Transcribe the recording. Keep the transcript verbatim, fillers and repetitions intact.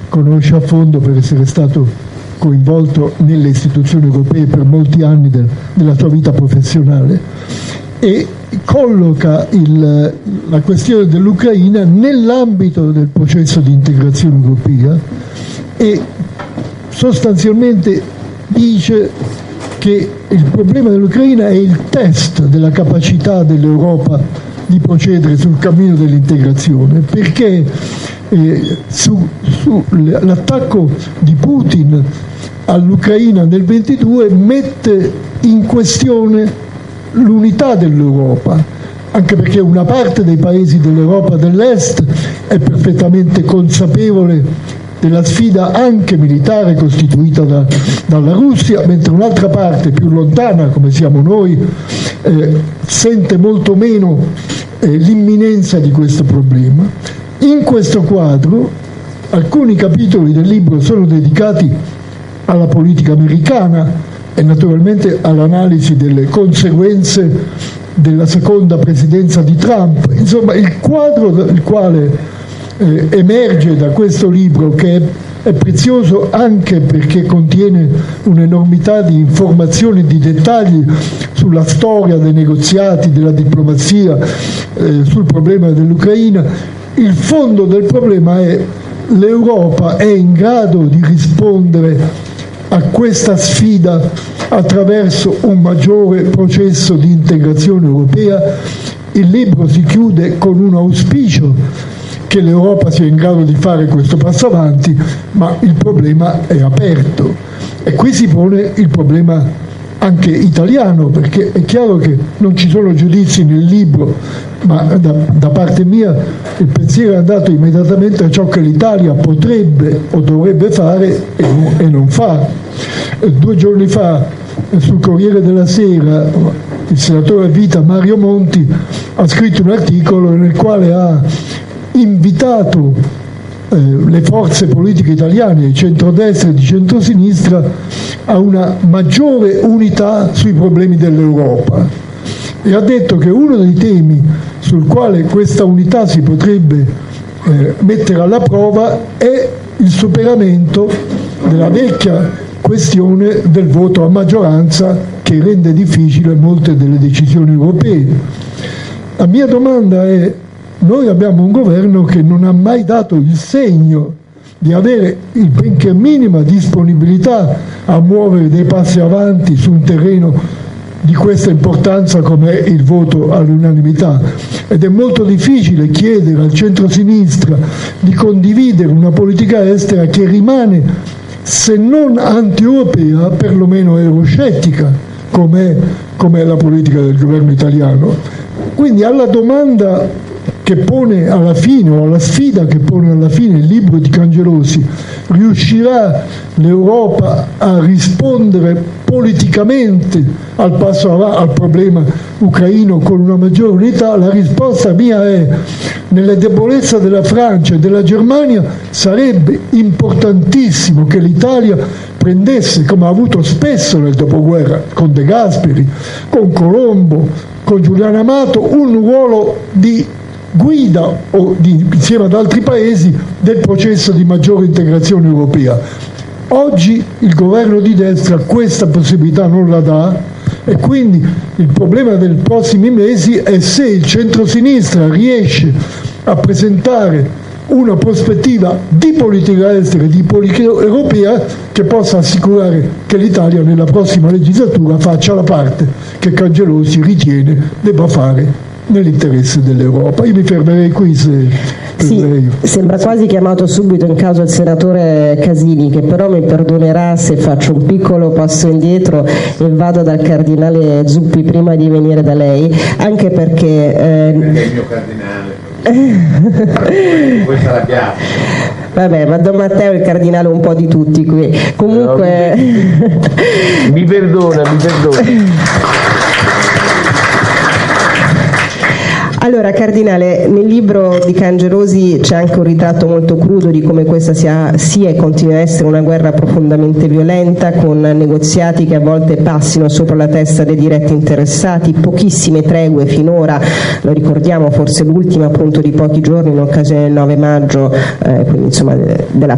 conosce a fondo per essere stato coinvolto nelle istituzioni europee per molti anni del, della sua vita professionale, e colloca il, la questione dell'Ucraina nell'ambito del processo di integrazione europea e sostanzialmente dice che il problema dell'Ucraina è il test della capacità dell'Europa di procedere sul cammino dell'integrazione, perché eh, su, su l'attacco di Putin all'Ucraina nel ventidue mette in questione l'unità dell'Europa, anche perché una parte dei paesi dell'Europa dell'Est è perfettamente consapevole della sfida anche militare costituita da, dalla Russia, mentre un'altra parte più lontana, come siamo noi, eh, sente molto meno eh, l'imminenza di questo problema. In questo quadro alcuni capitoli del libro sono dedicati alla politica americana e naturalmente all'analisi delle conseguenze della seconda presidenza di Trump. Insomma, il quadro dal quale eh, emerge da questo libro, che è, è prezioso anche perché contiene un'enormità di informazioni e di dettagli sulla storia dei negoziati, della diplomazia, eh, sul problema dell'Ucraina. Il fondo del problema è: l'Europa è in grado di rispondere a questa sfida attraverso un maggiore processo di integrazione europea? Il libro si chiude con un auspicio che l'Europa sia in grado di fare questo passo avanti, ma il problema è aperto. E qui si pone il problema anche italiano, perché è chiaro che non ci sono giudizi nel libro, ma da, da parte mia il pensiero è andato immediatamente a ciò che l'Italia potrebbe o dovrebbe fare e non, e non fa. Due giorni fa sul Corriere della Sera il senatore a vita Mario Monti ha scritto un articolo nel quale ha invitato eh, le forze politiche italiane di centrodestra e di centrosinistra a una maggiore unità sui problemi dell'Europa, e ha detto che uno dei temi sul quale questa unità si potrebbe eh, mettere alla prova è il superamento della vecchia questione del voto a maggioranza, che rende difficile molte delle decisioni europee. La mia domanda è: noi abbiamo un governo che non ha mai dato il segno di avere il benché minima disponibilità a muovere dei passi avanti su un terreno di questa importanza come è il voto all'unanimità, ed è molto difficile chiedere al centro-sinistra di condividere una politica estera che rimane, se non anti-europea, perlomeno euroscettica, come è la politica del governo italiano. Quindi alla domanda che pone alla fine, o alla sfida che pone alla fine il libro di Cangelosi, riuscirà l'Europa a rispondere politicamente al passo avanti, al problema ucraino con una maggiore unità? La risposta mia è: nelle debolezze della Francia e della Germania sarebbe importantissimo che l'Italia prendesse, come ha avuto spesso nel dopoguerra con De Gasperi, con Colombo, con Giuliano Amato, un ruolo di guida o di, insieme ad altri paesi, del processo di maggiore integrazione europea. Oggi il governo di destra questa possibilità non la dà, e quindi il problema dei prossimi mesi è se il centrosinistra riesce a presentare una prospettiva di politica estera e di politica europea che possa assicurare che l'Italia nella prossima legislatura faccia la parte che Cangelosi ritiene debba fare nell'interesse dell'Europa. Io mi fermerei qui, se sì, lei. Sembra quasi chiamato subito in causa il senatore Casini, che però mi perdonerà se faccio un piccolo passo indietro e vado dal cardinale Zuppi prima di venire da lei, anche perché eh... perché è il mio cardinale. Questa la piazza. Vabbè, ma Don Matteo è il cardinale un po' di tutti qui. Comunque no, mi, mi perdona, mi perdona. Allora, Cardinale, nel libro di Cangelosi c'è anche un ritratto molto crudo di come questa sia, sia e continui a essere una guerra profondamente violenta, con negoziati che a volte passino sopra la testa dei diretti interessati, pochissime tregue finora, lo ricordiamo, forse l'ultima appunto di pochi giorni in occasione del nove maggio, eh, quindi insomma de, della